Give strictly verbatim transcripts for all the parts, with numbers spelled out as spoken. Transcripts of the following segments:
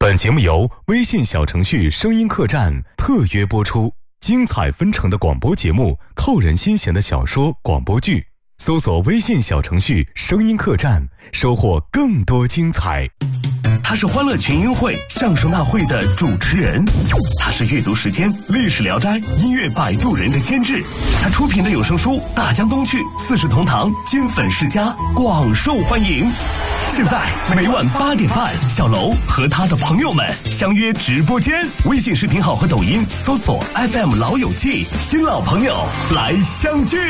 本节目由微信小程序声音客栈特约播出，精彩纷呈的广播节目，扣人心弦的小说广播剧，搜索微信小程序声音客栈，收获更多精彩。 他是欢乐群英会相声大会的主持人，他是阅读时间历史聊斋音乐摆渡人的监制，他出品的有声书《大江东去》四世同堂金粉世家广受欢迎。现在每晚八点半，小楼和他的朋友们相约直播间，微信视频号和抖音搜索 F M 老友记，新老朋友来相聚。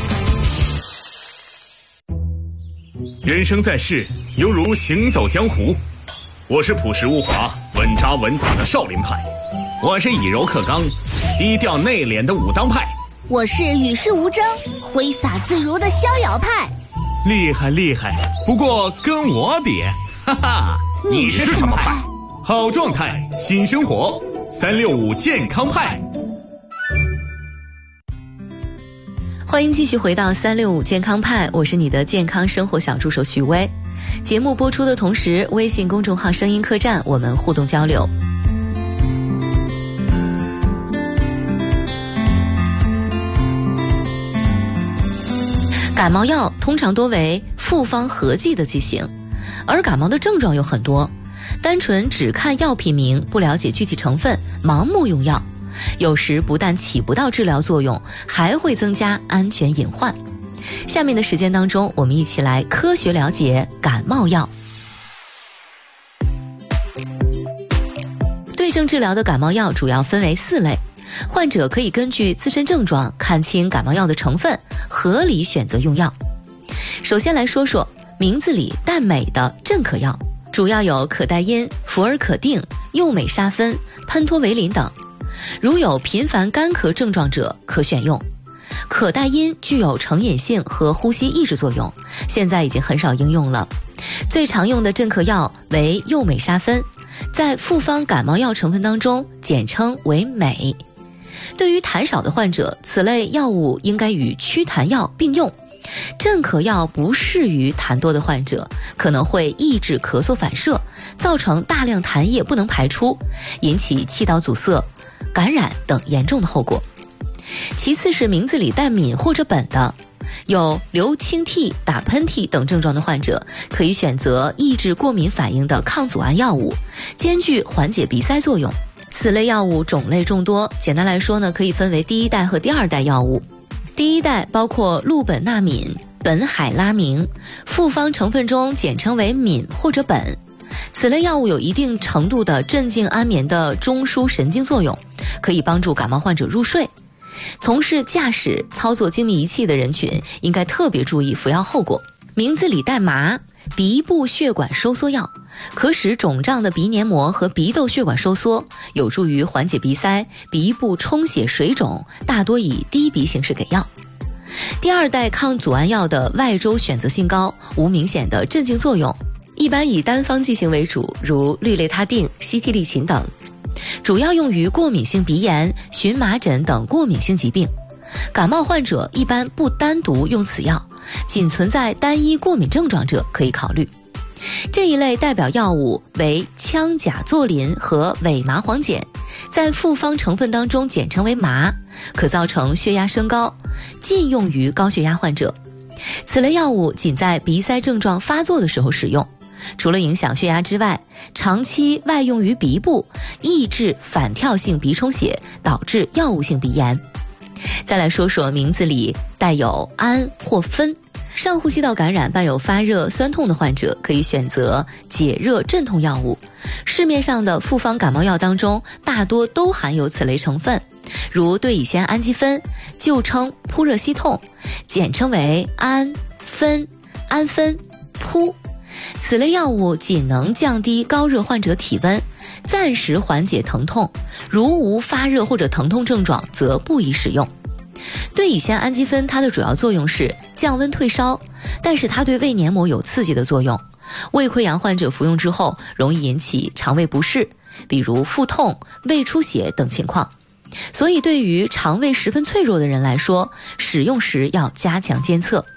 人生在世，犹如行走江湖。我是朴实无华、稳扎稳打的少林派，我是以柔克刚、低调内敛的武当派， 我是与世无争、挥洒自如的逍遥派。 厉害厉害，不过跟我比，哈哈， 你是什么派？ 好状态，新生活，三六五健康派。 欢迎继续回到三六五健康派，我是你的健康生活小助手许巍。节目播出的同时，微信公众号声音客栈我们互动交流。感冒药通常多为复方合剂的剂型，而感冒的症状有很多，单纯只看药品名，不了解具体成分，盲目用药，有时不但起不到治疗作用，还会增加安全隐患。下面的时间当中，我们一起来科学了解感冒药。对症治疗的感冒药主要分为四类，患者可以根据自身症状看清感冒药的成分，合理选择用药。首先来说说名字里带美的镇咳药，主要有可待因、福尔可定、右美沙芬、喷托维林等。如有频繁干咳症状者可选用。可待因具有成瘾性和呼吸抑制作用，现在已经很少应用了。最常用的镇咳药为右美沙芬，在复方感冒药成分当中简称为镁。对于痰少的患者，此类药物应该与祛痰药并用。镇咳药不适于痰多的患者，可能会抑制咳嗽反射，造成大量痰液不能排出，引起气道阻塞、感染等严重的后果。其次是名字里带敏或者苯的，有流清涕、打喷嚏等症状的患者，可以选择抑制过敏反应的抗组胺药物，兼具缓解鼻塞作用。此类药物种类众多，简单来说呢，可以分为第一代和第二代药物。第一代包括氯苯那敏、苯海拉明，复方成分中简称为敏或者苯。此类药物有一定程度的镇静安眠的中枢神经作用，可以帮助感冒患者入睡。从事驾驶、操作精密仪器的人群应该特别注意服药后果。名字里带麻，鼻部血管收缩药，可使肿胀的鼻黏膜和鼻窦血管收缩，有助于缓解鼻塞、鼻部充血水肿，大多以滴鼻形式给药。第二代抗组胺药的外周选择性高，无明显的镇静作用，一般以单方剂型为主，如氯类他定、西替利嗪等，主要用于过敏性鼻炎、荨麻疹等过敏性疾病。感冒患者一般不单独用此药，仅存在单一过敏症状者可以考虑。这一类代表药物为羟甲唑林和伪麻黄碱，在复方成分当中简称为麻，可造成血压升高，禁用于高血压患者。此类药物仅在鼻塞症状发作的时候使用，除了影响血压之外，长期外用于鼻部，抑制反跳性鼻充血，导致药物性鼻炎。再来说说名字里带有胺或酚，上呼吸道感染伴有发热、酸痛的患者可以选择解热镇痛药物。市面上的复方感冒药当中大多都含有此类成分，如对乙酰氨基酚，旧称扑热息痛，简称为胺、酚、氨酚、扑。此类药物仅能降低高热患者体温，暂时缓解疼痛，如无发热或者疼痛症状则不宜使用。对乙酰氨基酚它的主要作用是降温退烧，但是它对胃黏膜有刺激的作用，胃溃疡患者服用之后容易引起肠胃不适，比如腹痛、胃出血等情况。所以对于肠胃十分脆弱的人来说，使用时要加强监测。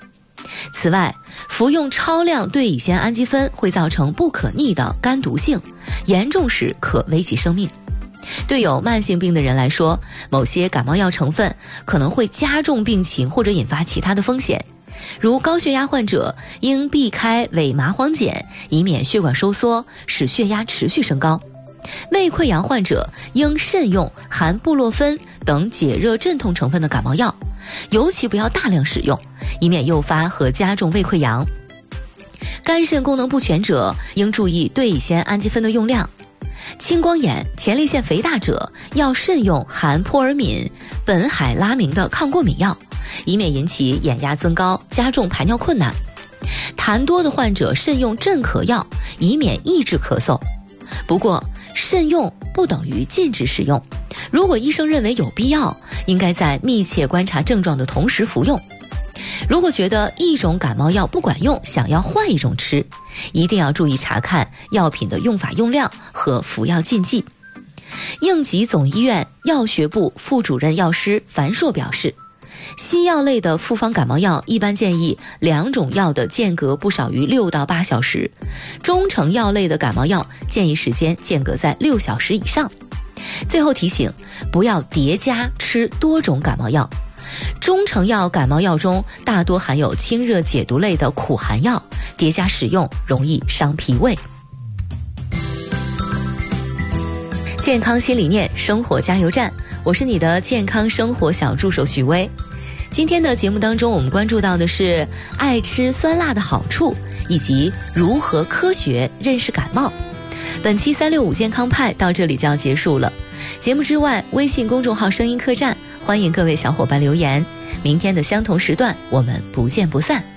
此外，服用超量对乙酰氨基酚会造成不可逆的肝毒性，严重时可危及生命。对有慢性病的人来说，某些感冒药成分可能会加重病情或者引发其他的风险，如高血压患者应避开伪麻黄碱，以免血管收缩使血压持续升高。胃溃疡患者应慎用含布洛芬等解热镇痛成分的感冒药，尤其不要大量使用，以免诱发和加重胃溃疡。肝肾功能不全者应注意对乙酰氨基酚的用量。青光眼、前列腺肥大者要慎用含扑尔敏、苯海拉明的抗过敏药，以免引起眼压增高，加重排尿困难。痰多的患者慎用镇咳药，以免抑制咳嗽。不过，慎用不等于禁止使用，如果医生认为有必要，应该在密切观察症状的同时服用。如果觉得一种感冒药不管用，想要换一种吃，一定要注意查看药品的用法用量和服药禁忌。应急总医院药学部副主任药师樊硕表示，西药类的复方感冒药一般建议两种药的间隔不少于六到八小时，中成药类的感冒药建议时间间隔在六小时以上。最后提醒，不要叠加吃多种感冒药。中成药感冒药中大多含有清热解毒类的苦寒药，叠加使用容易伤脾胃。健康新理念，生活加油站，我是你的健康生活小助手许巍。今天的节目当中，我们关注到的是爱吃酸辣的好处，以及如何科学认识感冒。本期三六五健康派到这里就要结束了。节目之外，微信公众号声音客栈，欢迎各位小伙伴留言。明天的相同时段，我们不见不散。